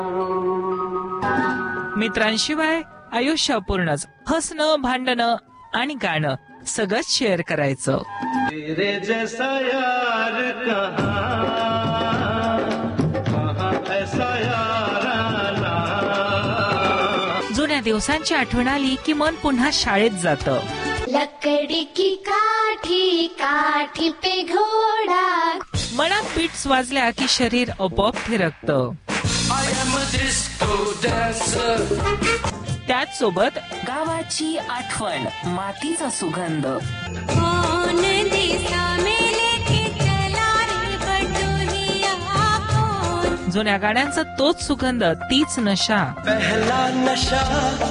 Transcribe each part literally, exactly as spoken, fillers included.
मित्रांशिवाय आयुष्य अपूर्णच. हसणं, भांडणं आणि गाणं सगळंच शेअर करायचं. तेरे जैसा यार कहाँ, कहाँ ऐसा यार आना. जुन्या दिवसांची आठवण आली की मन पुन्हा शाळेत जातं. लकड़ी की काठी, काठी पे घोडा. मनात बीट्स वाजल्या की शरीर आपोआप फिरकतं. त्याच सोबत गावाची आठवण, मातीचा सुगंध. जुन्या गाण्यांचा तोच सुगंध, तीच नशा. पहला नशा,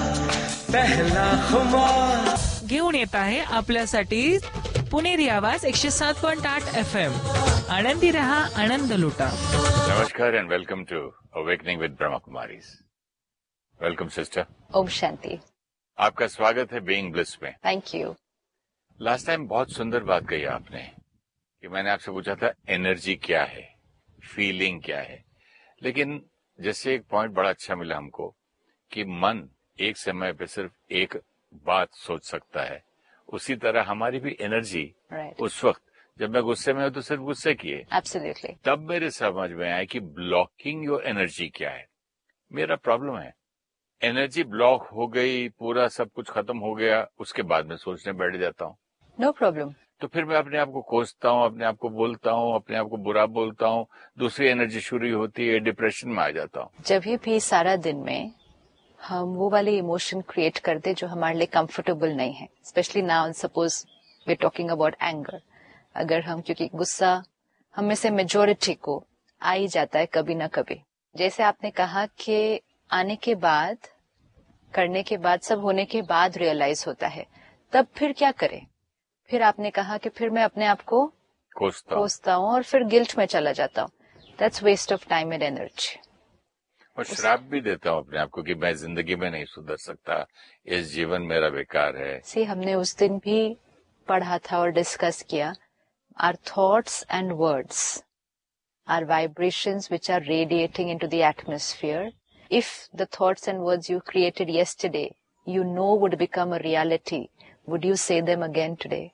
पहला खुमार. घेऊन येत आहे आपल्यासाठी पुणेरी आवाज एकशे सात पॉइंट आठ एफ एम. आनंदी रहा, आनंद लुटा. नमस्कार and welcome to awakening with Brahma Kumaris. Welcome sister. Om Shanti. आपका स्वागत है बीइंग ब्लिस में. Thank you. लास्ट टाइम बहुत सुंदर बात कही आपने कि मैंने आपसे पूछा था एनर्जी क्या है, फीलिंग क्या है, लेकिन जैसे एक पॉइंट बड़ा अच्छा मिला हमको कि मन एक समय पे सिर्फ एक बात सोच सकता है, उसी तरह हमारी भी एनर्जी right. उस वक्त जब मैं गुस्से में हूं तो सिर्फ गुस्से की है. Absolutely. तब मेरे समझ में आया कि ब्लॉकिंग योर एनर्जी क्या है. मेरा प्रॉब्लम है एनर्जी ब्लॉक हो गई, पूरा सब कुछ खत्म हो गया, उसके बाद में सोचने बैठ जाता हूँ. No problem. तो फिर मैं अपने आप को कोसता हूँ, अपने आप को बोलता हूँ, अपने आप को बुरा बोलता हूँ, दूसरी एनर्जी शुरू होती है, डिप्रेशन में आ जाता हूँ. जब भी सारा दिन में हम वो वाले इमोशन क्रिएट करते जो हमारे लिए कंफर्टेबल नहीं है, specially now suppose we talking about anger. अगर हम, क्योंकि गुस्सा हम में से मेजोरिटी को आ ही जाता है कभी ना कभी. जैसे आपने कहा कि आने के बाद, करने के बाद, सब होने के बाद रियलाइज होता है, तब फिर क्या करें? फिर आपने कहा कि फिर मैं अपने आप को कोसता हूँ और फिर गिल्ट में चला जाता हूँ. That's waste of time and energy. और श्राप भी देता हूँ अपने आप को कि मैं जिंदगी में नहीं सुधर सकता, इस जीवन मेरा बेकार है. सी हमने उस दिन भी पढ़ा था और डिस्कस किया, our thoughts and words are vibrations which are radiating into the atmosphere. If the thoughts and words you created yesterday you know would become a reality, would you से देम अगेन टुडे?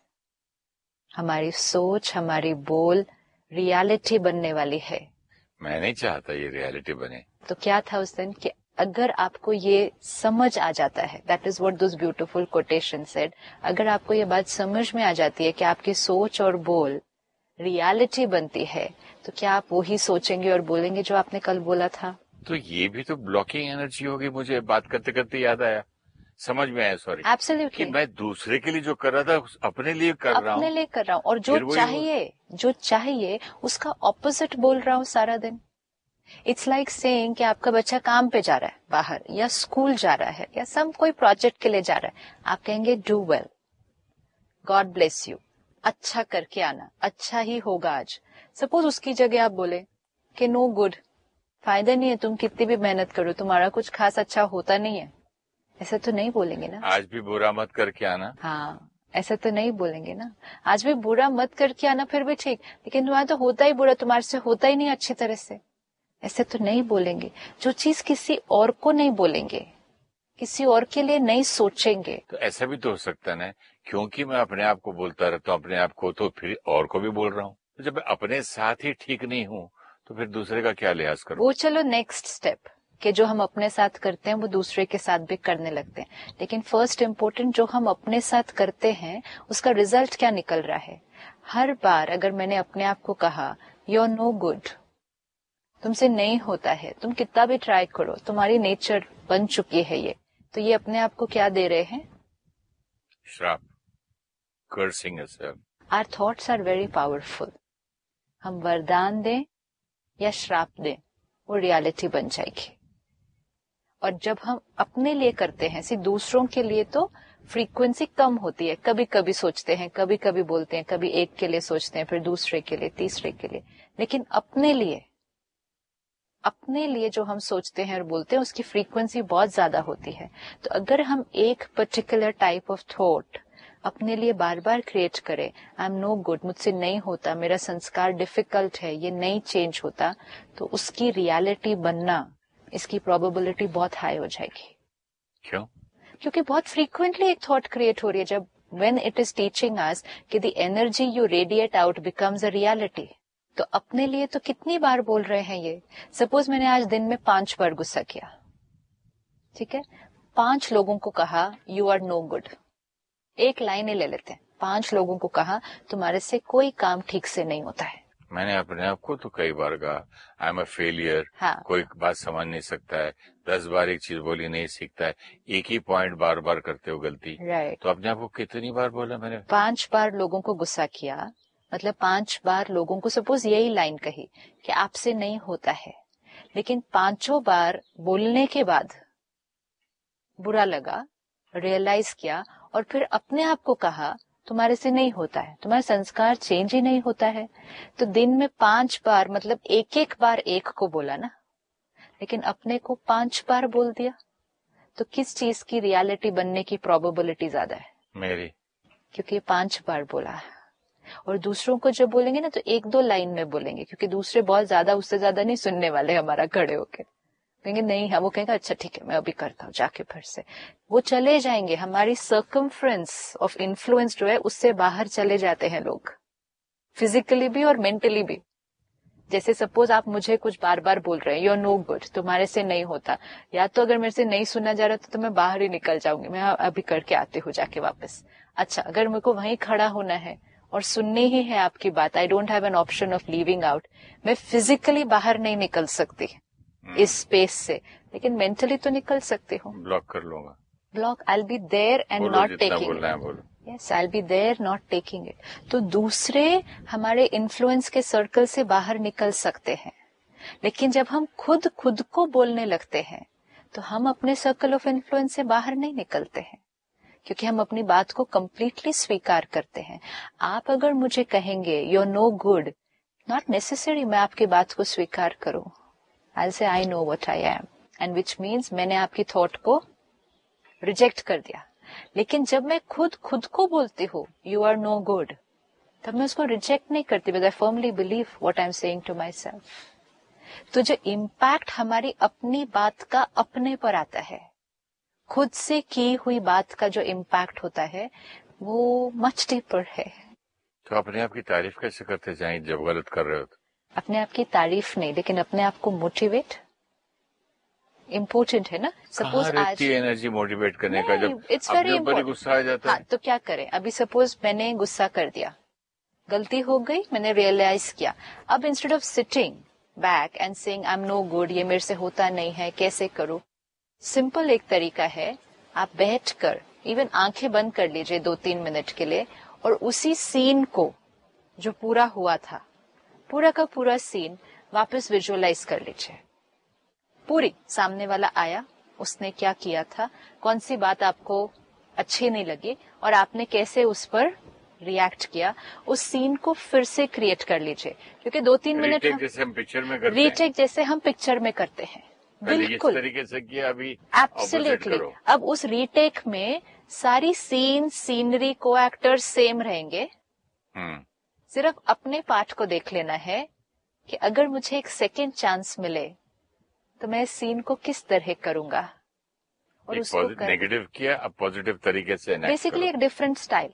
हमारी सोच, हमारी बोल reality बनने वाली है. मैं नहीं चाहता ये रियलिटी बने. तो क्या था उस दिन कि अगर आपको ये समझ आ जाता है, that is what those beautiful quotation said, अगर आपको ये बात समझ में आ जाती है कि आपकी सोच और बोल रियलिटी बनती है, तो क्या आप वही सोचेंगे और बोलेंगे जो आपने कल बोला था? तो ये भी तो ब्लॉकिंग एनर्जी होगी. मुझे बात करते करते याद आया, समझ में आया, सॉरी, एब्सोल्युटली, कि मैं दूसरे के लिए जो कर रहा था अपने लिए कर रहा हूँ, अपने लिए कर रहा हूँ, और जो चाहिए जो चाहिए उसका ऑपोजिट बोल रहा हूँ सारा दिन. इट्स लाइक सेइंग कि आपका बच्चा काम पे जा रहा है बाहर, या स्कूल जा रहा है, या सम कोई प्रोजेक्ट के लिए जा रहा है. आप कहेंगे do well, God bless you, अच्छा करके आना, अच्छा ही होगा आज. सपोज उसकी जगह आप बोले कि नो गुड, फायदा नहीं है, तुम कितनी भी मेहनत करो तुम्हारा कुछ खास अच्छा होता नहीं है. ऐसा तो नहीं बोलेंगे ना. आज भी बुरा मत करके आना. हाँ, ऐसा तो नहीं बोलेंगे ना. आज भी बुरा मत करके आना, फिर भी ठीक, लेकिन तुम्हारा तो होता ही बुरा, तुम्हारे से होता ही नहीं अच्छी तरह से. ऐसे तो नहीं बोलेंगे. जो चीज किसी और को नहीं बोलेंगे, किसी और के लिए नहीं सोचेंगे. तो ऐसा भी तो हो सकता है ना, क्योंकि मैं अपने आप को बोलता रहता हूँ अपने आप को, तो फिर और को भी बोल रहा हूँ. तो जब मैं अपने साथ ही ठीक नहीं हूँ तो फिर दूसरे का क्या लिहाज करूँ? वो चलो नेक्स्ट स्टेप, कि जो हम अपने साथ करते हैं वो दूसरे के साथ भी करने लगते हैं. लेकिन फर्स्ट इम्पोर्टेंट, जो हम अपने साथ करते हैं उसका रिजल्ट क्या निकल रहा है. हर बार अगर मैंने अपने आप को कहा यू आर नो गुड, तुमसे नहीं होता है, तुम कितना भी ट्राई करो, तुम्हारी नेचर बन चुकी है ये, तो ये अपने आप को क्या दे रहे हैं? श्राप. Cursing yourself. Our thoughts are very powerful. हम वरदान दें या श्राप दें, वो रियलिटी बन जाएगी. और जब हम अपने लिए करते हैं, सिर्फ दूसरों के लिए तो फ्रीक्वेंसी कम होती है. कभी कभी सोचते हैं, कभी कभी बोलते हैं, कभी एक के लिए सोचते हैं, फिर दूसरे के लिए, तीसरे के लिए. लेकिन अपने लिए अपने लिए जो हम सोचते हैं और बोलते हैं उसकी फ्रीक्वेंसी बहुत ज्यादा होती है. तो अगर हम एक पर्टिकुलर टाइप ऑफ थॉट अपने लिए बार बार क्रिएट करें, आई एम नो गुड, मुझसे नहीं होता, मेरा संस्कार डिफिकल्ट है, ये नहीं चेंज होता, तो उसकी रियलिटी बनना इसकी प्रोबेबिलिटी बहुत हाई हो जाएगी। क्यों? क्योंकि बहुत फ्रीक्वेंटली एक थॉट क्रिएट हो रही है जब when it is teaching us कि the energy you radiate out becomes a reality. तो अपने लिए तो कितनी बार बोल रहे हैं ये। सपोज मैंने आज दिन में पांच बार गुस्सा किया, ठीक है, पांच लोगों को कहा यू आर नो गुड, एक लाइन ही ले लेते हैं, पांच लोगों को कहा तुम्हारे से कोई काम ठीक से नहीं होता है। मैंने अपने आप को तो कई बार कहा आई एम अ फेलियर, हाँ। कोई बात समझ नहीं सकता है, दस बार एक चीज बोली नहीं सीखता है, एक ही पॉइंट बार बार करते हो गलती। राइट। तो अपने आप को कितनी बार बोला मैंने? पांच बार लोगों को गुस्सा किया, मतलब पांच बार लोगों को सपोज यही लाइन कही कि आपसे नहीं होता है, लेकिन पांचों बार बोलने के बाद बुरा लगा, रियलाइज किया और फिर अपने आप को कहा तुम्हारे से नहीं होता है, तुम्हारा संस्कार चेंज ही नहीं होता है। तो दिन में पांच बार मतलब एक एक बार एक को बोला ना, लेकिन अपने को पांच बार बोल दिया, तो किस चीज की रियलिटी बनने की प्रोबेबिलिटी ज्यादा है? मेरी। क्योंकि पांच बार बोला है। और दूसरों को जब बोलेंगे ना तो एक दो लाइन में बोलेंगे, क्योंकि दूसरे बहुत ज्यादा उससे ज्यादा नहीं सुनने वाले हमारा खड़े होके, कहेंगे नहीं है, वो कहेगा अच्छा ठीक है मैं अभी करता हूँ जाके फिर से, वो चले जाएंगे। हमारी सर्कमफ्रेंस ऑफ इन्फ्लुएंस जो है उससे बाहर चले जाते हैं लोग, फिजिकली भी और मेंटली भी। जैसे सपोज आप मुझे कुछ बार बार बोल रहे हैं यू आर नो गुड, तुम्हारे से नहीं होता, या तो अगर मेरे से नहीं सुना जा रहा तो मैं बाहर ही निकल जाऊंगी, मैं अभी करके आती हूँ जाके वापस। अच्छा, अगर मेरे को वहीं खड़ा होना है और सुननी ही है आपकी बात, I don't have an option of leaving out, मैं फिजिकली बाहर नहीं निकल सकती इस स्पेस से, लेकिन मेंटली तो निकल सकती हूँ। ब्लॉक कर लूंगा, block, I will be there and not taking it. Yes, I will be there not taking it. तो दूसरे हमारे इन्फ्लुएंस के सर्कल से बाहर निकल सकते हैं, लेकिन जब हम खुद खुद को बोलने लगते हैं तो हम अपने सर्कल ऑफ इन्फ्लुएंस से बाहर नहीं निकलते हैं, क्योंकि हम अपनी बात को कंप्लीटली स्वीकार करते हैं। आप अगर मुझे कहेंगे you are no good, not necessary मैं आपकी बात को स्वीकार करूं। I'll say I know what I am, and which means मैंने आपकी थॉट को रिजेक्ट कर दिया। लेकिन जब मैं खुद खुद को बोलती हूँ you are no good, तब मैं उसको रिजेक्ट नहीं करती, but I firmly believe what I'm saying to myself। तो जो इम्पैक्ट हमारी अपनी बात का अपने पर आता है, खुद से की हुई बात का जो इम्पैक्ट होता है वो मच डीपर है। तो अपने आप की तारीफ कैसे करते जाएं जब गलत कर रहे हो? अपने आप की तारीफ नहीं, लेकिन अपने आप को मोटिवेट इम्पोर्टेंट है ना। सपोज आज एनर्जी मोटिवेट करने का जब इट्स वेरी अपने ऊपर गुस्सा आ जाता हाँ, है तो क्या करें? अभी सपोज मैंने गुस्सा कर दिया, गलती हो गई, मैंने रियलाइज किया। अब instead of sitting back and saying I am no good, ये मेरे से होता नहीं है, कैसे करूं, सिंपल एक तरीका है, आप बैठकर इवन आंखें बंद कर लीजिए दो तीन मिनट के लिए और उसी सीन को जो पूरा हुआ था, पूरा का पूरा सीन वापस विजुअलाइज कर लीजिए। पूरी सामने वाला आया, उसने क्या किया था, कौन सी बात आपको अच्छी नहीं लगी और आपने कैसे उस पर रिएक्ट किया, उस सीन को फिर से क्रिएट कर लीजिए। क्योंकि दो तीन मिनट रीटेक जैसे हम पिक्चर में करते हैं, रीटेक जैसे हम पिक्चर में करते हैं, बिल्कुल इस तरीके से किया, अभी एब्सोल्युटली। अब उस रीटेक में सारी सीन, सीनरी, को एक्टर्स सेम रहेंगे, सिर्फ अपने पार्ट को देख लेना है कि अगर मुझे एक सेकेंड चांस मिले तो मैं इस सीन को किस तरह करूंगा और उसको नेगेटिव किया, अब पॉजिटिव तरीके से बेसिकली एक डिफरेंट स्टाइल।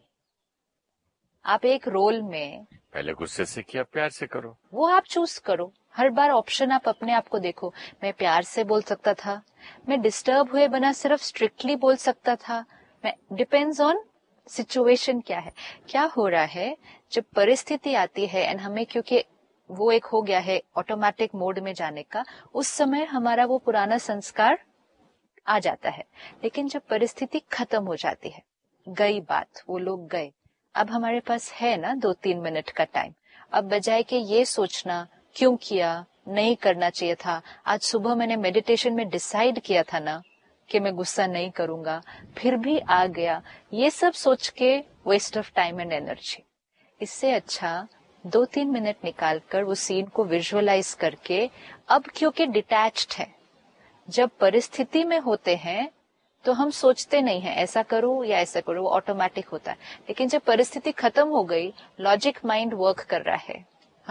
आप एक रोल में पहले गुस्से से किया, प्यार से करो, वो आप चूज करो। हर बार ऑप्शन आप अपने आप को देखो, मैं प्यार से बोल सकता था, मैं डिस्टर्ब हुए बिना सिर्फ स्ट्रिक्टली बोल सकता था, मैं डिपेंड्स ऑन सिचुएशन क्या है, क्या हो रहा है। जब परिस्थिति आती है एंड हमें, क्योंकि वो एक हो गया है ऑटोमेटिक मोड में जाने का, उस समय हमारा वो पुराना संस्कार आ जाता है। लेकिन जब परिस्थिति खत्म हो जाती है, गई बात, वो लोग गए, अब हमारे पास है ना दो तीन मिनट का टाइम। अब बजाय के ये सोचना क्यों किया, नहीं करना चाहिए था, आज सुबह मैंने मेडिटेशन में डिसाइड किया था ना कि मैं गुस्सा नहीं करूंगा, फिर भी आ गया, ये सब सोच के waste of time and energy. इससे अच्छा दो तीन मिनट निकालकर वो सीन को विजुअलाइज करके, अब क्योंकि डिटैच्ड है, जब परिस्थिति में होते हैं तो हम सोचते नहीं है ऐसा करो या ऐसा करो, वो ऑटोमेटिक होता है। लेकिन जब परिस्थिति खत्म हो गई, लॉजिक माइंड वर्क कर रहा है,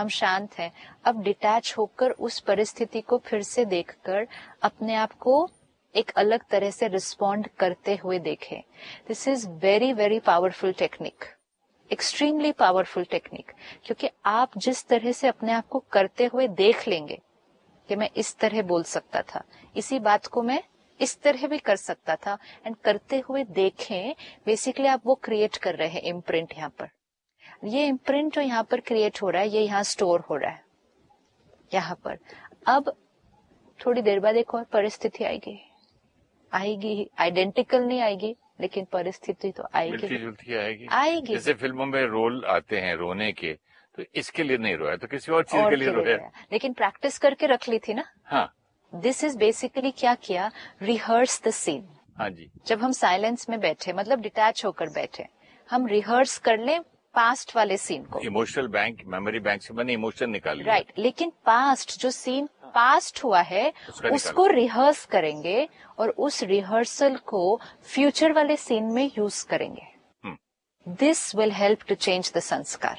हम शांत हैं, अब डिटैच होकर उस परिस्थिति को फिर से देखकर अपने आप को एक अलग तरह से रिस्पॉन्ड करते हुए देखें. This is very very powerful technique, extremely powerful technique, क्योंकि आप जिस तरह से अपने आप को करते हुए देख लेंगे कि मैं इस तरह बोल सकता था, इसी बात को मैं इस तरह भी कर सकता था, एंड करते हुए देखें, बेसिकली आप वो क्रिएट कर रहे हैं इम्प्रिंट. यहाँ पर ये इम्प्रिंट जो यहाँ पर क्रिएट हो रहा है, ये यहाँ स्टोर हो रहा है यहाँ पर. अब थोड़ी देर बाद एक और परिस्थिति आएगी आएगी आइडेंटिकल नहीं आएगी, लेकिन परिस्थिति तो आएगी, मिलती जुलती आएगी आएगी. जैसे फिल्मों में रोल आते हैं रोने के, तो इसके लिए नहीं रोया तो किसी और चीज के लिए रोया, लेकिन प्रैक्टिस करके रख ली थी ना. हाँ, दिस इज बेसिकली क्या किया, रिहर्स द सीन. हाँ जी. जब हम साइलेंस में बैठे, मतलब डिटैच होकर बैठे, हम रिहर्स कर लें पास्ट वाले सीन को. इमोशनल बैंक, मेमोरी बैंक से मैंने इमोशन निकाल लिया. राइट, लेकिन पास्ट जो सीन पास्ट हुआ है उसको रिहर्स करेंगे और उस रिहर्सल को फ्यूचर वाले सीन में यूज करेंगे. This will help to change the संस्कार.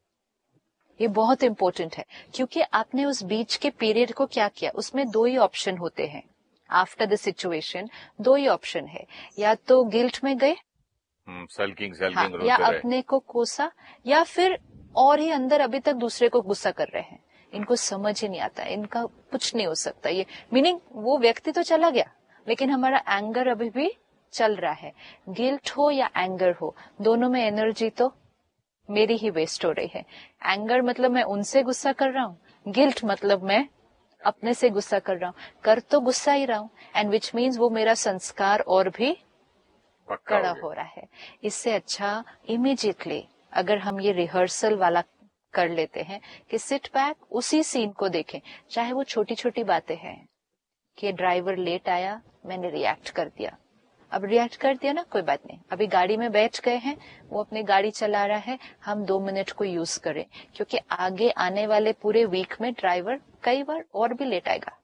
ये बहुत इंपॉर्टेंट है, क्योंकि आपने उस बीच के पीरियड को क्या किया, उसमें दो ही ऑप्शन होते हैं. आफ्टर द सिचुएशन दो ही ऑप्शन है, या तो गिल्ट में गए, सल्किंग सल्किंग हाँ, या अपने को कोसा, या फिर और ही अंदर अभी तक दूसरे को गुस्सा कर रहे हैं. इनको समझ ही नहीं आता, इनका कुछ नहीं हो सकता. ये मीनिंग वो व्यक्ति तो चला गया, लेकिन हमारा एंगर अभी भी चल रहा है. गिल्ट हो या एंगर हो, दोनों में एनर्जी तो मेरी ही वेस्ट हो रही है. एंगर मतलब मैं उनसे गुस्सा कर रहा हूँ, गिल्ट मतलब मैं अपने से गुस्सा कर रहा हूँ. कर तो गुस्सा ही रहा हूँ, एंड विच मीन्स वो मेरा संस्कार और भी कड़ा हो रहा है. इससे अच्छा इमीडिएटली अगर हम ये रिहर्सल वाला कर लेते हैं कि सिट बैक, उसी सीन को देखें, चाहे वो छोटी छोटी बातें हैं कि ड्राइवर लेट आया, मैंने रिएक्ट कर दिया. अब रिएक्ट कर दिया ना, कोई बात नहीं, अभी गाड़ी में बैठ गए हैं, वो अपनी गाड़ी चला रहा है, हम दो मिनट को यूज करें, क्योंकि आगे आने वाले पूरे वीक में ड्राइवर कई बार और भी लेट आएगा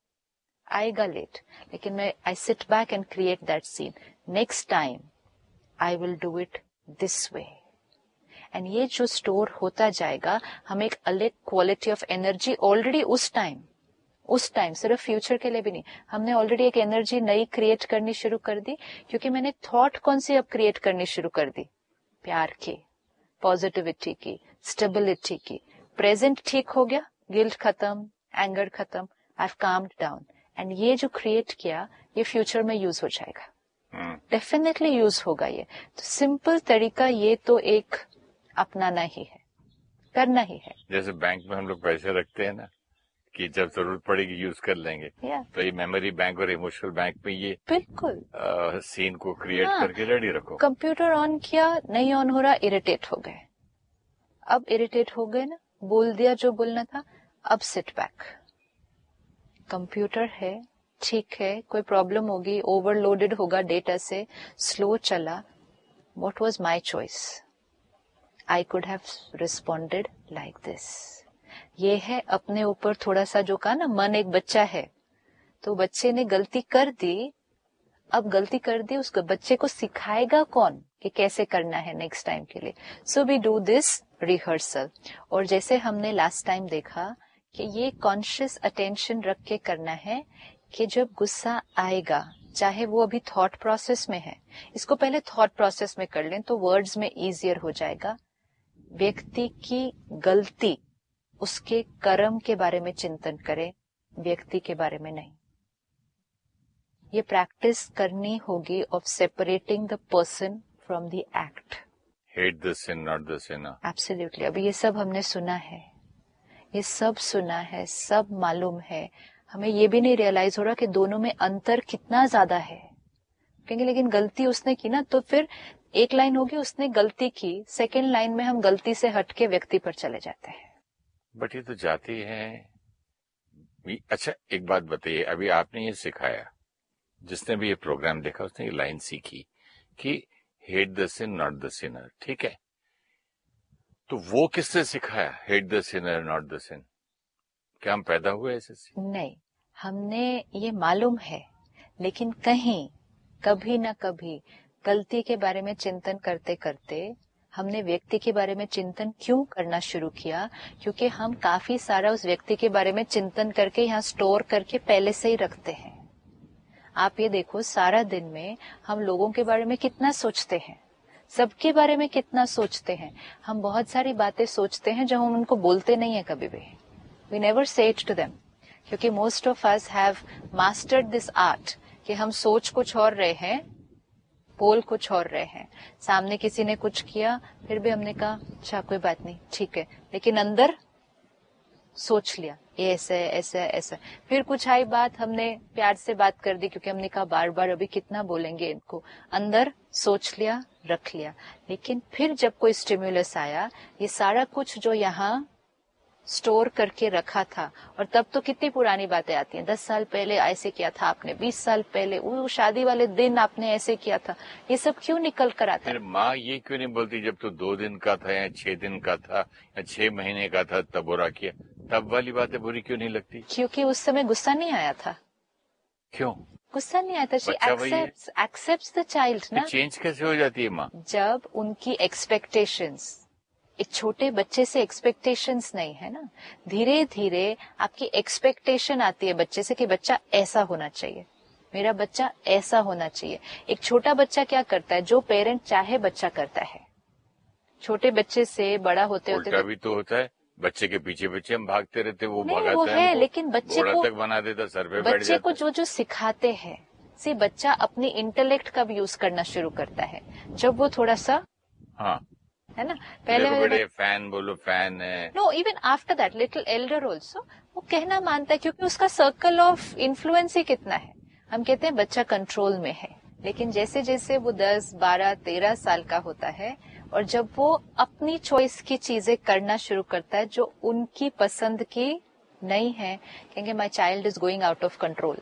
आएगा लेट. लेकिन मैं I sit back and create that scene. Next time I will do it this way. And ये जो स्टोर होता जाएगा, हम एक अलग क्वालिटी ऑफ एनर्जी ऑलरेडी उस टाइम उस टाइम सिर्फ फ्यूचर के लिए भी नहीं, हमने ऑलरेडी एक एनर्जी नई क्रिएट करनी शुरू कर दी, क्योंकि मैंने थॉट कौन सी अब क्रिएट करनी शुरू कर दी, प्यार की, पॉजिटिविटी की, स्टेबिलिटी की. प्रेजेंट ठीक हो गया, गिल्ट खत्म, एंगर खत्म, I have calmed down. And ये जो क्रिएट किया, ये फ्यूचर में यूज हो जाएगा, डेफिनेटली यूज होगा. ये तो सिंपल तरीका, ये तो एक अपनाना ही है, करना ही है. जैसे बैंक में हम लोग पैसे रखते हैं ना, कि जब जरूरत पड़ेगी यूज कर लेंगे, yeah. तो ये मेमोरी बैंक और इमोशनल बैंक में ये बिल्कुल आ, सीन को क्रिएट हाँ. करके रेडी रखो. कंप्यूटर ऑन किया, नहीं ऑन हो रहा, इरिटेट हो गए. अब इरिटेट हो गए ना, बोल दिया जो बोलना था, अब सिट बैक. कंप्यूटर है, ठीक है, कोई प्रॉब्लम होगी, ओवरलोडेड होगा डेटा से, स्लो चला, what was my choice, I could have responded like this. ये है अपने ऊपर थोड़ा सा, जो कहा ना, मन एक बच्चा है, तो बच्चे ने गलती कर दी, अब गलती कर दी, उस बच्चे को सिखाएगा कौन कि कैसे करना है नेक्स्ट टाइम के लिए. So we do this rehearsal. और जैसे हमने लास्ट टाइम देखा कि ये कॉन्शियस अटेंशन रख के करना है कि जब गुस्सा आएगा, चाहे वो अभी थॉट प्रोसेस में है, इसको पहले थॉट प्रोसेस में कर लें तो वर्ड्स में इजियर हो जाएगा. व्यक्ति की गलती, उसके कर्म के बारे में चिंतन करें, व्यक्ति के बारे में नहीं. ये प्रैक्टिस करनी होगी of separating the person from the act. Hate the scene not the Sinner. Absolutely. अभी ये सब हमने सुना है, ये सब सुना है, सब मालूम है, हमें ये भी नहीं रियलाइज हो रहा कि दोनों में अंतर कितना ज्यादा है. कहेंगे लेकिन गलती उसने की ना, तो फिर एक लाइन होगी उसने गलती की, सेकेंड लाइन में हम गलती से हटके व्यक्ति पर चले जाते हैं. बट ये तो जाती है. अच्छा एक बात बताइए, अभी आपने ये सिखाया, जिसने भी ये प्रोग्राम देखा उसने ये लाइन सीखी कि hate the scene not the Sinner, ठीक है, तो वो किससे सिखाया hate the Sinner not the scene? क्या हम पैदा हुए ऐसे? नहीं, हमने ये मालूम है, लेकिन कहीं कभी ना कभी गलती के बारे में चिंतन करते करते हमने व्यक्ति के बारे में चिंतन क्यों करना शुरू किया? क्योंकि हम काफी सारा उस व्यक्ति के बारे में चिंतन करके यहाँ स्टोर करके पहले से ही रखते हैं। आप ये देखो, सारा दिन में हम लोगों के बारे में कितना सोचते हैं, सबके बारे में कितना सोचते हैं। हम बहुत सारी बातें सोचते हैं जो हम उनको बोलते नहीं है कभी भी। We never say it to them, क्योंकि most of us have mastered this art कि हम सोच कुछ और रहे हैं, बोल कुछ और रहे हैं। सामने किसी ने कुछ किया, फिर भी हमने कहा अच्छा कोई बात नहीं, ठीक है, लेकिन अंदर सोच लिया ये ऐसा है, ऐसा है, ऐसा। फिर कुछ आई बात, हमने प्यार से बात कर दी क्योंकि हमने कहा बार बार अभी कितना बोलेंगे इनको, अंदर सोच लिया, रख लिया। लेकिन फिर जब कोई स्टिम्युलस आया, ये सारा कुछ जो यहाँ स्टोर करके रखा था, और तब तो कितनी पुरानी बातें आती हैं, दस साल पहले ऐसे किया था आपने, बीस साल पहले वो शादी वाले दिन आपने ऐसे किया था, ये सब क्यों निकल कर आता है? माँ ये क्यों नहीं बोलती जब तो दो दिन का था या छह दिन का था या छह महीने का था तब बुरा किया, तब वाली बातें बुरी क्यों नहीं लगती? क्योंकि उस समय गुस्सा नहीं आया था। क्यों गुस्सा नहीं आया था? शी बच्चा वही है। एक्सेप्ट्स एक्सेप्ट्स द चाइल्ड ना। चेंज कैसे हो जाती है माँ? जब उनकी एक्सपेक्टेशंस, एक छोटे बच्चे से एक्सपेक्टेशंस नहीं है ना, धीरे धीरे आपकी एक्सपेक्टेशन आती है बच्चे से कि बच्चा ऐसा होना चाहिए, मेरा बच्चा ऐसा होना चाहिए। एक छोटा बच्चा क्या करता है? जो पेरेंट चाहे बच्चा करता है। छोटे बच्चे से बड़ा होते होते उल्टा भी तो होता है, बच्चे के पीछे पीछे हम भागते रहते, वो नहीं, भगाता वो है, है, हमको, लेकिन बच्चे घोड़ा को तक बना देता, सर पे बैठ बच्चे जाता को जो जो सिखाते हैं, से बच्चा अपनी इंटेलेक्ट का भी यूज करना शुरू करता है जब वो थोड़ा सा, हाँ है ना, पहले देखो बड़े फैन बोलो फैन है, no even after that little Elder also वो कहना मानता है, क्योंकि उसका सर्कल ऑफ इन्फ्लुएंस ही कितना है। हम कहते हैं बच्चा कंट्रोल में है, लेकिन जैसे जैसे वो दस बारह तेरह साल का होता है और जब वो अपनी चॉइस की चीजें करना शुरू करता है जो उनकी पसंद की नहीं है, कहेंगे my child is going out of control.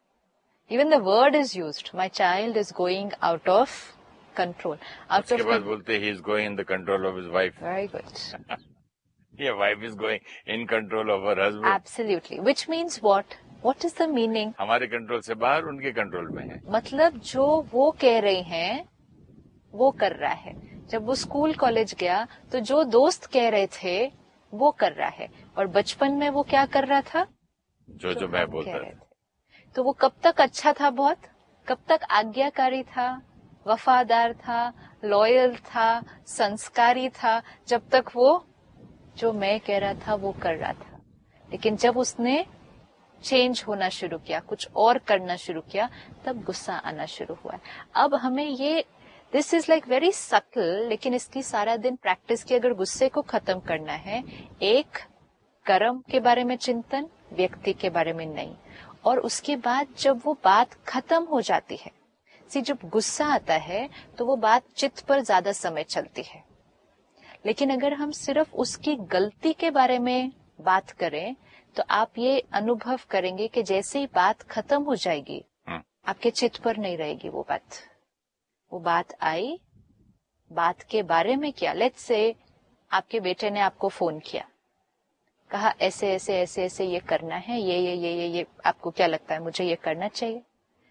Even the word is used, my child is going out of control. Out उसके बाद ऑफ बोलते he is going in the control of his wife, very good, या wife is going in control of her husband. Absolutely, which means what what is the meaning? हमारे control से बाहर उनके control में है। मतलब जो वो कह रहे हैं वो कर रहा है। जब वो स्कूल कॉलेज गया तो जो दोस्त कह रहे थे वो कर रहा है, और बचपन में वो क्या कर रहा था? जो जो मैं बोलता था। तो वो कब तक अच्छा था? बहुत कब तक आज्ञाकारी था, वफादार था, लॉयल था, संस्कारी था, जब तक वो जो मैं कह रहा था वो कर रहा था। लेकिन जब उसने चेंज होना शुरू किया, कुछ और करना शुरू किया, तब गुस्सा आना शुरू हुआ। अब हमें ये, this is like very subtle, लेकिन इसकी सारा दिन प्रैक्टिस की। अगर गुस्से को खत्म करना है, एक कर्म के बारे में चिंतन, व्यक्ति के बारे में नहीं, और उसके बाद जब वो बात खत्म हो जाती है, सी जब गुस्सा आता है तो वो बात चित्त पर ज्यादा समय चलती है। लेकिन अगर हम सिर्फ उसकी गलती के बारे में बात करें तो आप ये अनुभव करेंगे कि जैसे ही बात खत्म हो जाएगी आपके चित्त पर नहीं रहेगी वो बात। वो बात आई, बात के बारे में क्या, लेट्स से आपके बेटे ने आपको फोन किया, कहा ऐसे ऐसे ऐसे ऐसे ये करना है, ये ये ये ये ये आपको क्या लगता है मुझे ये करना चाहिए?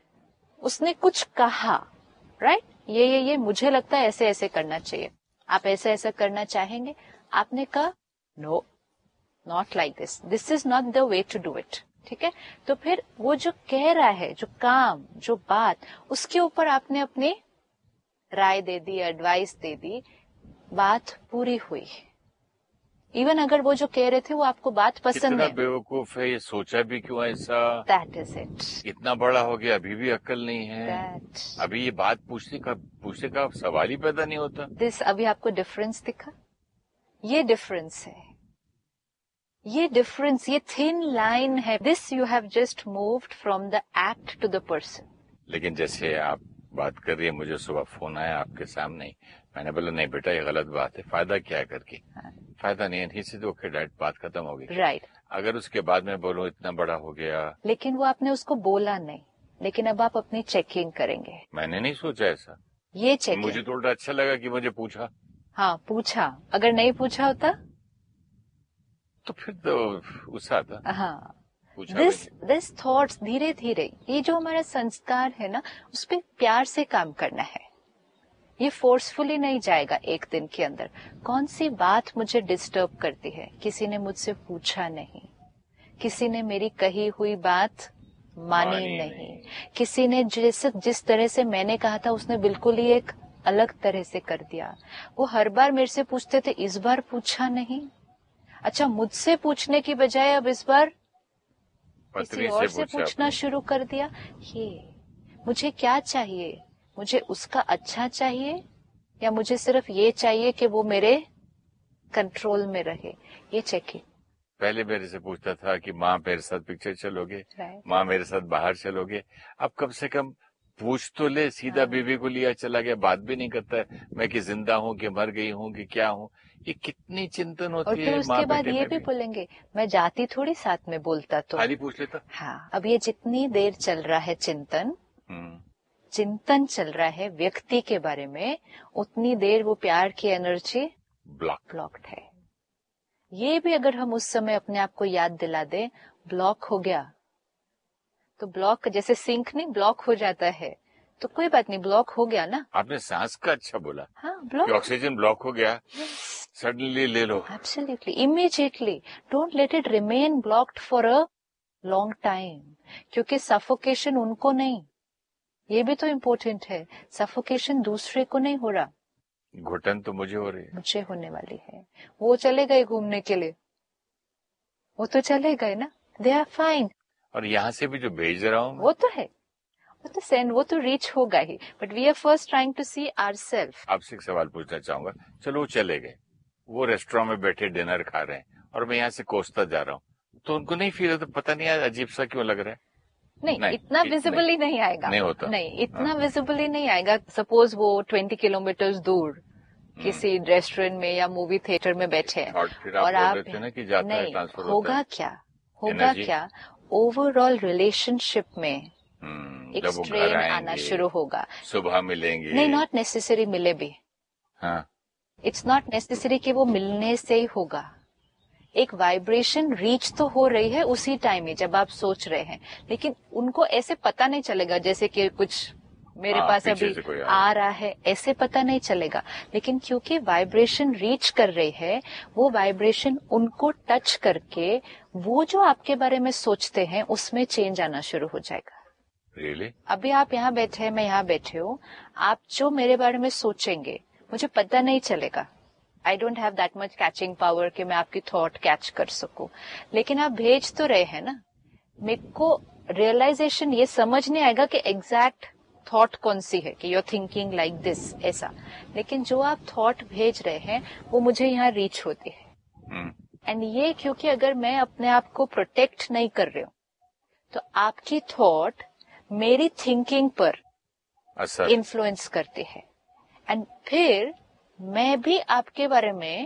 उसने कुछ कहा, राइट, ये ये ये मुझे लगता है ऐसे ऐसे करना चाहिए, आप ऐसा ऐसा करना चाहेंगे? आपने कहा no, not like this, this is not the way to do it. ठीक है, तो फिर वो जो कह रहा है, जो काम, जो बात, उसके ऊपर आपने अपनी राय दे दी, एडवाइस दे दी, बात पूरी हुई। इवन अगर वो जो कह रहे थे वो आपको बात पसंद है, बेवकूफ है, ये सोचा भी क्यों ऐसा? That is it. इतना बड़ा हो गया अभी भी अक्ल नहीं है, That. अभी ये बात पूछने का पूछने का सवाल ही पैदा नहीं होता। दिस, अभी आपको डिफरेंस दिखा? ये डिफरेंस है, ये डिफरेंस, ये थिन लाइन है। This you have just moved from the act to the person. लेकिन जैसे आप बात कर रही है, मुझे सुबह फोन आया आपके सामने ही, मैंने बोला नहीं बेटा ये गलत बात है, फायदा क्या है करके? हाँ। फायदा नहीं है, नहीं से तो ओके डैड, बात खत्म हो गई, राइट। अगर उसके बाद में बोलो इतना बड़ा हो गया, लेकिन वो आपने उसको बोला नहीं, लेकिन अब आप अपनी चेकिंग करेंगे। मैंने नहीं सोचा ऐसा, ये चेकिंग मुझे तो उल्टा अच्छा लगा कि मुझे पूछा। हाँ पूछा, अगर नहीं पूछा होता तो फिर तो गुस्सा आता। हाँ, दिस दिस थॉट्स, धीरे धीरे ये जो हमारा संस्कार है ना, उस पर प्यार से काम करना है। ये फोर्सफुली नहीं जाएगा एक दिन के अंदर। कौन सी बात मुझे डिस्टर्ब करती है, किसी ने मुझसे पूछा नहीं, किसी ने मेरी कही हुई बात मानी, मानी नहीं, नहीं, किसी ने जिस जिस तरह से मैंने कहा था उसने बिल्कुल ही एक अलग तरह से कर दिया। वो हर बार मेरे से पूछते थे, इस बार पूछा नहीं। अच्छा, मुझसे पूछने की बजाय अब इस बार किसी और से पूछना शुरू कर दिया। ये मुझे क्या चाहिए? मुझे उसका अच्छा चाहिए या मुझे सिर्फ ये चाहिए कि वो मेरे कंट्रोल में रहे? ये चेकिंग। पहले मेरे से पूछता था कि माँ मेरे साथ पिक्चर चलोगे, right. माँ मेरे साथ बाहर चलोगे। अब कम से कम पूछ तो ले। सीधा हाँ। बीवी को लिया चला गया, बात भी नहीं करता है मैं कि जिंदा हूँ कि मर गई हूँ कि क्या हूँ। ये कितनी चिंतन होती है। और फिर उसके बाद ये भी बोलेंगे, मैं जाती थोड़ी साथ में बोलता तो खाली पूछ लेता। हाँ, अब ये जितनी देर चल रहा है चिंतन चिंतन चल रहा है व्यक्ति के बारे में, उतनी देर वो प्यार की एनर्जी ब्लॉक ब्लॉक्ड है। ये भी अगर हम उस समय अपने आप को याद दिला दें, ब्लॉक हो गया तो ब्लॉक जैसे सिंक नहीं ब्लॉक हो जाता है, तो कोई बात नहीं, ब्लॉक हो गया ना। आपने सांस का अच्छा बोला। हाँ, ब्लॉक, ऑक्सीजन ब्लॉक हो गया, सडनली ले लो। Absolutely, immediately. Don't let it remain blocked for a long time, क्योंकि सफोकेशन उनको नहीं, ये भी तो इम्पोर्टेंट है, सफोकेशन दूसरे को नहीं हो रहा, घुटन तो मुझे हो रही है, मुझे होने वाली है। वो चले गए घूमने के लिए, वो तो चले गए ना, दे आर फाइन। और यहाँ से भी जो भेज रहा हूँ वो तो है, वो तो सेंड, वो तो रीच होगा ही, but we are first trying to C ourselves. आपसे एक सवाल पूछना चाहूंगा। चलो वो चले गए, वो रेस्टोरेंट में बैठे डिनर खा रहे हैं और मैं यहाँ से कोसता जा रहा हूँ, तो उनको नहीं फील होता, पता नहीं यार अजीब सा क्यों लग रहा है? नहीं, नहीं, इतना विजिबली नहीं, नहीं आएगा, नहीं होता, नहीं इतना विजिबली नहीं आएगा। सपोज वो ट्वेंटी किलोमीटर दूर किसी रेस्टोरेंट में या मूवी थिएटर में बैठे हैं और, और आप, आप ना कि जाता नहीं, है, होगा क्या होगा क्या ओवरऑल रिलेशनशिप में एक स्ट्रेन आना शुरू होगा। सुबह मिलेंगे, नहीं, नॉट नेसेसरी मिले भी, इट्स नॉट नेसेसरी कि वो मिलने से ही होगा। एक वाइब्रेशन रीच तो हो रही है उसी टाइम ही जब आप सोच रहे हैं, लेकिन उनको ऐसे पता नहीं चलेगा जैसे कि कुछ मेरे आ, पास अभी आ रहा है, ऐसे पता नहीं चलेगा। लेकिन क्योंकि वाइब्रेशन रीच कर रही है, वो वाइब्रेशन उनको टच करके वो जो आपके बारे में सोचते हैं उसमें चेंज आना शुरू हो जाएगा। really? अभी आप यहाँ बैठे हैं, मैं यहाँ बैठे हूँ, आप जो मेरे बारे में सोचेंगे मुझे पता नहीं चलेगा। I don't have that much catching power कि मैं आपकी थॉट कैच कर सकूं, लेकिन आप भेज तो रहे हैं ना। मेरे को रियलाइजेशन ये समझ नहीं आएगा कि एग्जैक्ट थॉट कौन सी है, कि you are thinking like this ऐसा, लेकिन जो आप थॉट भेज रहे हैं वो मुझे यहाँ रीच होती है। And hmm. ये क्योंकि अगर मैं अपने आप को प्रोटेक्ट नहीं कर रही हूँ तो आपकी थॉट मेरी थिंकिंग पर इन्फ्लुएंस करती है, एंड फिर मैं भी आपके बारे में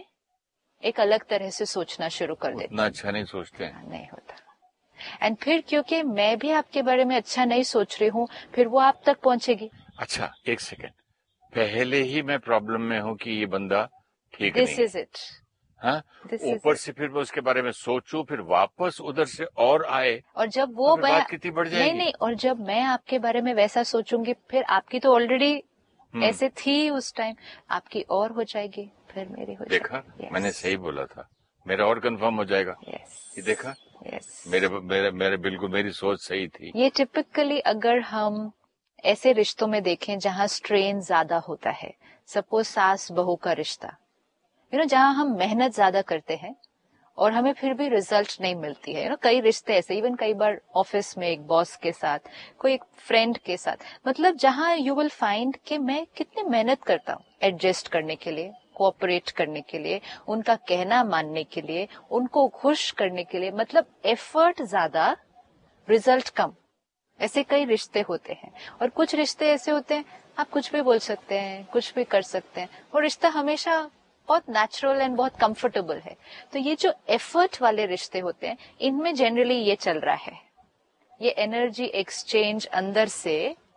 एक अलग तरह से सोचना शुरू कर देती हूँ। उतना अच्छा नहीं सोचते हैं, नहीं होता। एंड फिर क्योंकि मैं भी आपके बारे में अच्छा नहीं सोच रही हूँ, फिर वो आप तक पहुंचेगी। अच्छा, एक सेकंड, पहले ही मैं प्रॉब्लम में हूँ कि ये बंदा ठीक नहीं है, दिस इज इट। हाँ, ऊपर से फिर मैं उसके बारे में सोचूं, फिर वापस उधर से और आए, और जब वो बात कितनी बढ़ जाएगी। नहीं नहीं, और जब मैं आपके बारे में वैसा सोचूंगी, फिर आपकी तो ऑलरेडी ऐसे थी उस टाइम, आपकी और हो जाएगी, फिर मेरी हो देखा जाएगी। yes. मैंने सही बोला था, मेरा और कंफर्म हो जाएगा। yes. ये देखा, yes. मेरे मेरे मेरे बिल्कुल मेरी सोच सही थी। ये टिपिकली अगर हम ऐसे रिश्तों में देखें जहाँ स्ट्रेन ज्यादा होता है, सपोज सास बहू का रिश्ता, यू नो, जहाँ हम मेहनत ज्यादा करते हैं और हमें फिर भी रिजल्ट नहीं मिलती है, यू नो, कई रिश्ते ऐसे, इवन कई बार ऑफिस में एक बॉस के साथ, कोई एक फ्रेंड के साथ, मतलब जहाँ यू विल फाइंड कि मैं कितनी मेहनत करता हूँ एडजस्ट करने के लिए, कोऑपरेट करने के लिए, उनका कहना मानने के लिए, उनको खुश करने के लिए, मतलब एफर्ट ज्यादा, रिजल्ट कम। ऐसे कई रिश्ते होते हैं। और कुछ रिश्ते ऐसे होते हैं आप कुछ भी बोल सकते हैं, कुछ भी कर सकते हैं, वो रिश्ता हमेशा बहुत नेचुरल एंड बहुत कंफर्टेबल है। तो ये जो एफर्ट वाले रिश्ते होते हैं, इनमें जनरली ये चल रहा है, ये एनर्जी एक्सचेंज अंदर से,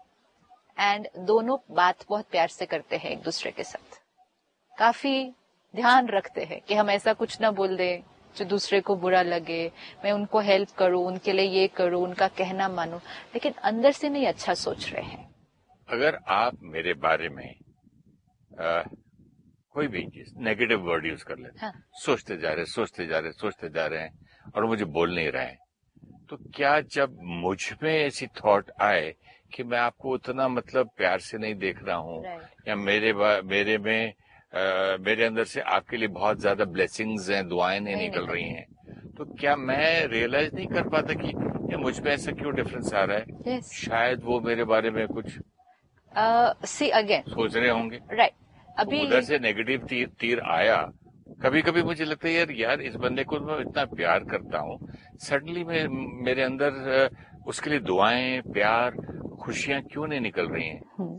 एंड दोनों बात बहुत प्यार से करते हैं एक दूसरे के साथ, काफी ध्यान रखते हैं कि हम ऐसा कुछ ना बोल दें जो दूसरे को बुरा लगे, मैं उनको हेल्प करूं, उनके लिए ये करूं, उनका कहना मानूं, लेकिन अंदर से नहीं अच्छा सोच रहे हैं। अगर आप मेरे बारे में आ, कोई भी चीज नेगेटिव वर्ड यूज कर लेते हैं, हाँ। सोचते जा रहे सोचते जा रहे सोचते जा रहे हैं और मुझे बोल नहीं रहे हैं, तो क्या जब मुझ में ऐसी थॉट आए कि मैं आपको उतना मतलब प्यार से नहीं देख रहा हूँ, Right. या मेरे बा- मेरे में आ, मेरे अंदर से आपके लिए बहुत ज्यादा ब्लेसिंग्स हैं, दुआएं नहीं नहीं निकल निकल रही हैं, तो क्या मैं रियलाइज नहीं कर पाता कि ये मुझ में ऐसा क्यों डिफरेंस आ रहा है? Yes. शायद वो मेरे बारे में कुछ सी अगेन सोच रहे होंगे। राइट। अभी उधर से नेगेटिव तीर तीर आया, कभी कभी मुझे लगता है यार यार इस बंदे को मैं इतना प्यार करता हूँ, सडनली में मेरे अंदर अ, उसके लिए दुआएं, प्यार, खुशियां क्यों नहीं निकल रही हैं? हम्म,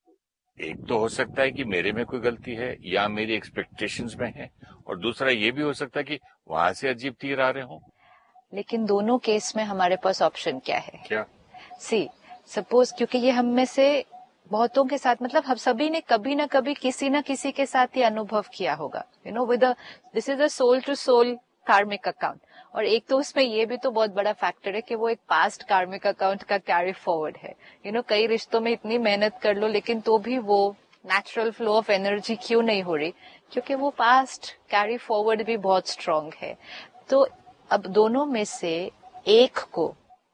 एक तो हो सकता है कि मेरे में कोई गलती है या मेरी एक्सपेक्टेशंस में है, और दूसरा ये भी हो सकता है कि वहां से अजीब तीर आ रहे हों। लेकिन दोनों केस में हमारे पास ऑप्शन क्या है? क्या? सी सपोज, क्योंकि ये हम में से बहुतों के साथ, मतलब हम सभी ने कभी ना कभी किसी ना किसी के साथ ये अनुभव किया होगा, you know, with this is a soul to soul कार्मिक अकाउंट। और एक तो उसमें ये भी तो बहुत बड़ा फैक्टर है कि वो एक पास्ट कार्मिक अकाउंट का कैरी फॉरवर्ड है। यू नो, कई रिश्तों में इतनी मेहनत कर लो लेकिन तो भी वो नेचुरल फ्लो ऑफ एनर्जी क्यों नहीं हो रही? क्योंकि वो पास्ट कैरी फॉरवर्ड भी बहुत स्ट्रांग है। तो अब दोनों में से एक को,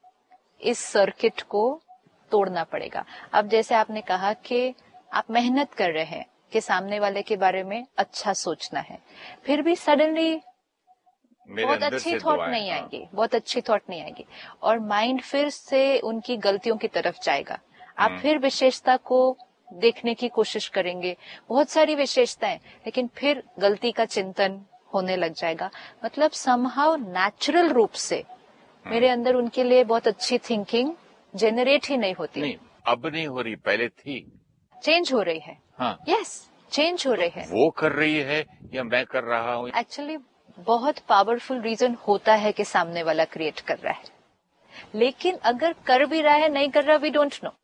इस सर्किट को तोड़ना पड़ेगा। अब जैसे आपने कहा कि आप मेहनत कर रहे हैं कि सामने वाले के बारे में अच्छा सोचना है, फिर भी सडनली मेरे बहुत अंदर अच्छी से थॉट दुआएं, नहीं हाँ। आएगी, बहुत अच्छी थॉट नहीं आएगी, और माइंड फिर से उनकी गलतियों की तरफ जाएगा। आप फिर विशेषता को देखने की कोशिश करेंगे, बहुत सारी विशेषताएं, लेकिन फिर गलती का चिंतन होने लग जाएगा। मतलब समहाउ नेचुरल रूप से मेरे अंदर उनके लिए बहुत अच्छी थिंकिंग जनरेट ही नहीं होती। नहीं, अब नहीं हो रही, पहले थी। चेंज हो रही है। हाँ, यस, चेंज हो रही है। वो कर रही है या मैं कर रहा हूँ? एक्चुअली बहुत पावरफुल रीजन होता है कि सामने वाला क्रिएट कर रहा है, लेकिन अगर कर भी रहा है नहीं कर रहा, वी डोंट नो।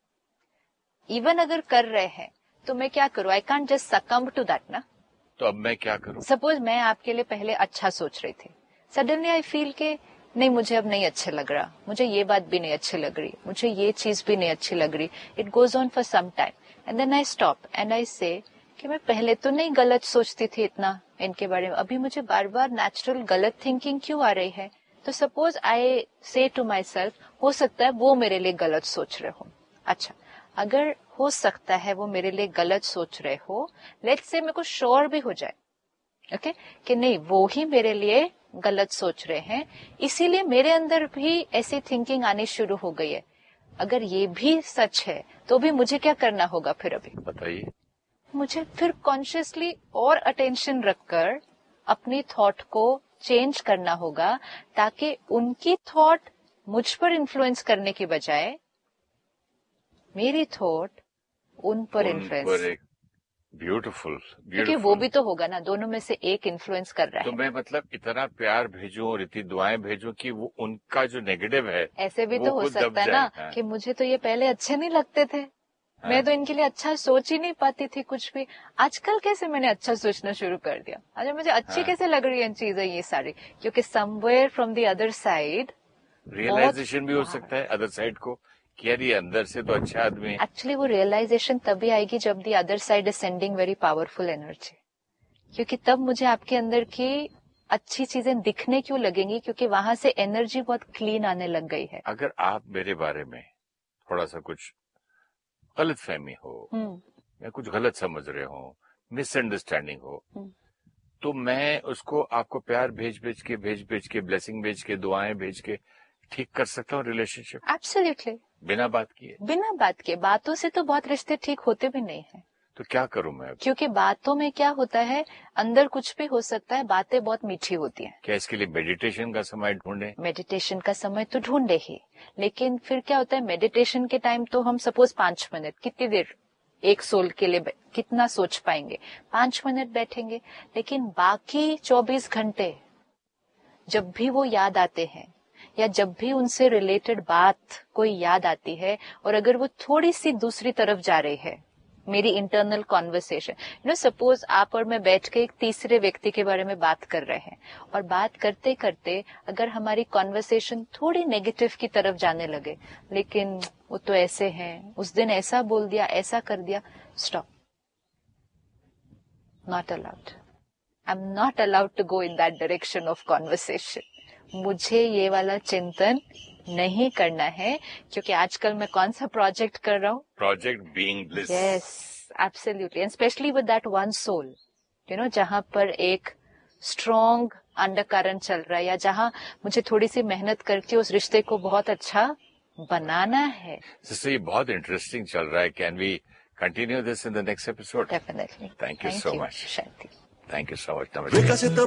इवन अगर कर रहे हैं तो मैं क्या करूं? I can't just सकम्ब to that ना। तो अब मैं क्या करूं? सपोज मैं आपके लिए पहले अच्छा सोच रही थी, सडनली आई फील के नहीं, मुझे अब नहीं अच्छा लग रहा, मुझे ये बात भी नहीं अच्छी लग रही, मुझे ये चीज भी नहीं अच्छी लग रही। It goes on for some time and then I stop and I से कि मैं पहले तो नहीं गलत सोचती थी इतना इनके बारे में, अभी मुझे बार बार नेचुरल गलत थिंकिंग क्यों आ रही है? तो सपोज आई से टू माई सेल्फ, हो सकता है वो मेरे लिए गलत सोच रहे हो। अच्छा, अगर हो सकता है वो मेरे लिए गलत सोच रहे हो, लेट्स से मेरे को श्योर भी हो जाए ओके okay? कि नहीं वो ही मेरे लिए गलत सोच रहे हैं, इसीलिए मेरे अंदर भी ऐसी थिंकिंग आनी शुरू हो गई है। अगर ये भी सच है तो भी मुझे क्या करना होगा फिर? अभी बताइए। मुझे फिर कॉन्शियसली और अटेंशन रखकर अपनी थॉट को चेंज करना होगा, ताकि उनकी थॉट मुझ पर इन्फ्लुएंस करने की बजाय मेरी थॉट उन पर इन्फ्लुएंस। ब्यूटीफुल, क्योंकि वो भी तो होगा ना, दोनों में से एक इन्फ्लुएंस कर रहा तो है। मैं मतलब इतना प्यार भेजूं और इतनी दुआएं भेजूं कि वो उनका जो नेगेटिव है ऐसे भी वो तो हो खुद दब सकता है ना जाए। हाँ। कि मुझे तो ये पहले अच्छे नहीं लगते थे, हाँ। मैं तो इनके लिए अच्छा सोच ही नहीं पाती थी कुछ भी, आजकल कैसे मैंने अच्छा सोचना शुरू कर दिया, अच्छा मुझे अच्छी हाँ। कैसे लग रही है चीजें ये सारी, क्योंकि somewhere from the other side realisation भी हो सकता है अदर साइड को कि यार ये अंदर से तो अच्छा आदमी है। एक्चुअली वो रियलाइजेशन तभी आएगी जब the other side is sending very powerful energy, क्योंकि तब मुझे आपके अंदर की अच्छी चीजें दिखने क्यों लगेंगी, क्योंकि वहां से एनर्जी बहुत क्लीन आने लग गई है। अगर आप मेरे बारे में थोड़ा सा कुछ गलत फहमी हो या कुछ गलत समझ रहे हो, मिसअंडरस्टैंडिंग हो, तो मैं उसको आपको प्यार भेज भेज के भेज भेज के ब्लेसिंग भेज के दुआएं भेज के ठीक कर सकता हूँ रिलेशनशिप? एब्सोल्युटली, बिना बात किए। बिना बात के। बातों से तो बहुत रिश्ते ठीक होते भी नहीं है। तो क्या करूं मैं? क्योंकि बातों में क्या होता है, अंदर कुछ भी हो सकता है, बातें बहुत मीठी होती हैं। क्या इसके लिए मेडिटेशन का समय ढूंढे? मेडिटेशन का समय तो ढूंढे ही, लेकिन फिर क्या होता है, मेडिटेशन के टाइम तो हम सपोज पांच मिनट, कितनी देर एक सोल के लिए कितना सोच पाएंगे? पांच मिनट बैठेंगे, लेकिन बाकी चौबीस घंटे जब भी वो याद आते हैं या जब भी उनसे रिलेटेड बात कोई याद आती है, और अगर वो थोड़ी सी दूसरी तरफ जा रही है, मेरी internal conversation, you know suppose आप और मैं बैठ के एक तीसरे व्यक्ति के बारे में बात कर रहे हैं, और बात करते करते अगर हमारी कॉन्वर्सेशन थोड़ी नेगेटिव की तरफ जाने लगे, लेकिन वो तो ऐसे हैं, उस दिन ऐसा बोल दिया, ऐसा कर दिया, stop. Not allowed. I am not allowed to go in that direction of conversation. मुझे ये वाला चिंतन नहीं करना है, क्योंकि आजकल मैं कौन सा प्रोजेक्ट कर रहा हूँ? Project being bliss. Yes, absolutely. And specially with that one soul, you know, जहां पर एक स्ट्रॉन्ग अंडरकरंट चल रहा है, या जहां मुझे थोड़ी सी मेहनत करके उस रिश्ते को बहुत अच्छा बनाना है. सिस्टर, ये बहुत इंटरेस्टिंग चल रहा है. Can we continue this in the next episode? Definitely. Thank you so much. Shanti. Thank you so much.